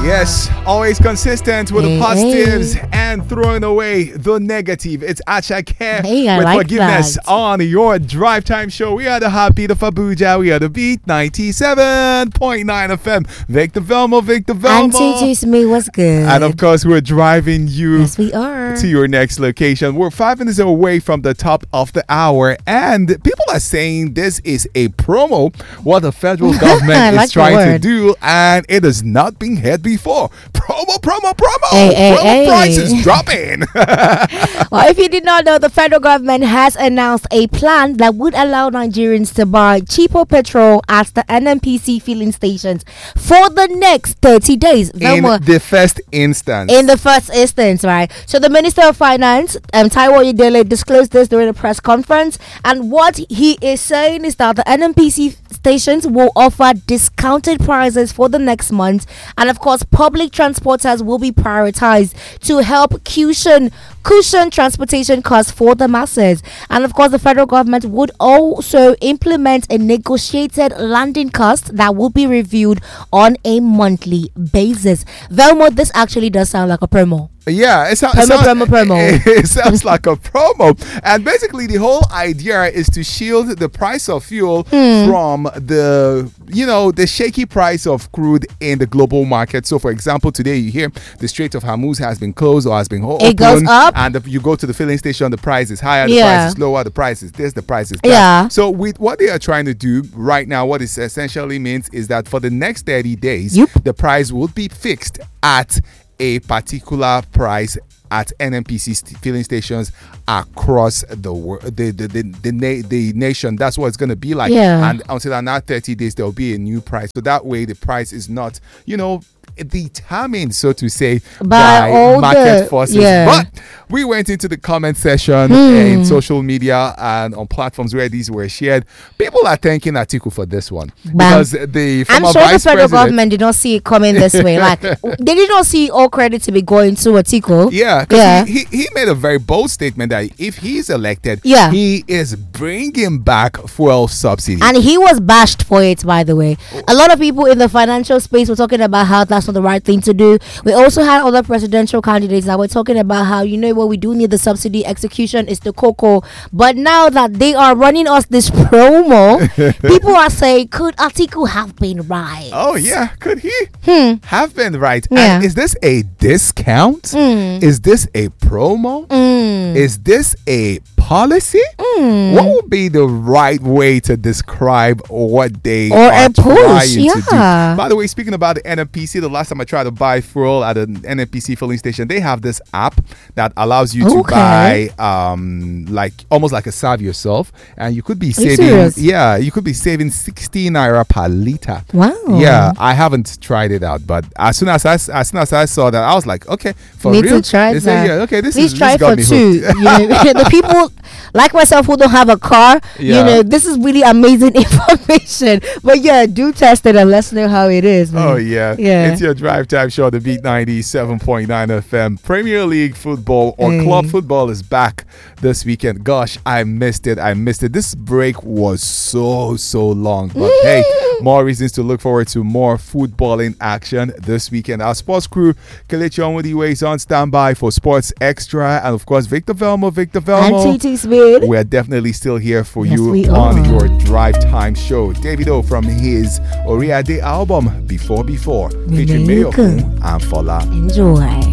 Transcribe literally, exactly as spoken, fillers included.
Yes, always consistent with Hey, the positives hey. and throwing away the negative. It's Achake Hey, I with like forgiveness that. on your drive time show. We are the Happy of Abuja. We are the Beat ninety-seven point nine F M. Victor Velmo, Victor Velmo. And T T Smith was good. And of course, we're driving you yes, we are. to your next location. We're five minutes away from the top of the hour, and people are saying this is a promo what the federal government like is trying to word. do, and it has not been heard before. Promo, promo, promo. Hey, hey, promo hey. prices dropping. Well, if you did not know, the federal government has announced a plan that would allow Nigerians to buy cheaper petrol at the N N P C filling stations for the next thirty days. In Velma, the first instance. in the first instance, right? So the Minister of Finance, um, Taiwo Udele, disclosed this during a press conference, and what he is saying is that the N N P C stations will offer discounted prices for the next month, and of course, public transporters will be prioritized to help cushion cushion transportation costs for the masses. And of course, the federal government would also implement a negotiated landing cost that will be reviewed on a monthly basis. Velmo, this actually does sound like a promo. Yeah, it, so, it, Promo, sounds, promo, promo. It, it sounds like a promo. And basically, the whole idea is to shield the price of fuel Hmm. from the, you know, the shaky price of crude in the global market. So, for example, today you hear the Strait of Hormuz has been closed or has been opened. It goes up. And the, you go to the filling station, the price is higher, the Yeah. price is lower, the price is this, the price is that. Yeah. So, with what they are trying to do right now, what it essentially means is that for the next thirty days, Yep. the price will be fixed at a particular price at N N P C st- filling stations across the world, the the the, the, na- the nation. That's what it's going to be like. Yeah. And until another thirty days, there will be a new price. So that way, the price is not, you know, determined, so to say, By by, all market the- forces. yeah. But we went into the comment section Hmm. in social media and on platforms where these were shared. People are thanking Atiku for this one because the I'm former sure the vice federal president. government did not see it coming this way. Like, they did not see all credit to be going to Atiku. Yeah, because Yeah. he, he, he made a very bold statement that if he's elected, Yeah. he is bringing back fuel subsidy. And he was bashed for it, by the way. A lot of people in the financial space were talking about how that's not the right thing to do. We also had other presidential candidates that were talking about how, you know what, we do need the subsidy, execution is the cocoa. But now that they are running us this promo, people are saying, could Atiku have been right? Oh yeah, could he Hmm. have been right? Yeah. And is this a discount? Mm. Is this a promo? Mm. Is this a policy? Mm. What would be the right way to describe what they Or are a push, trying to yeah. do? By the way, speaking about the N N P C, the last time I tried to buy fuel at an N N P C filling station, they have this app that allows you to Okay. buy um like almost like a salve yourself, and you could be you saving serious? yeah, you could be saving sixty naira per liter. Wow. Yeah, I haven't tried it out, but as soon as I as soon as I saw that, I was like, okay, for Need real. to try They say, that. yeah, okay, this Please is try this got for me two. hooked. You know, the people like myself who don't have a car, you Yeah. know, this is really amazing information. But yeah, do test it and let's know how it is, man. Oh yeah, Yeah. It's your drive time show, the Beat ninety-seven point nine F M. Premier League football or Hey. club football is back this weekend. Gosh, I missed it. I missed it. This break was so so long, but hey, more reasons to look forward to more footballing action this weekend. Our sports crew, Kelechi Onwudiwe, is on standby for Sports Extra, and of course, Victor Velmo, Victor And Velmo. T T Smith. We're definitely still here for Yes, we you on are. your drive time show. Davido from his Oriade album Before Before, featuring Make Mayo and Fola. Enjoy.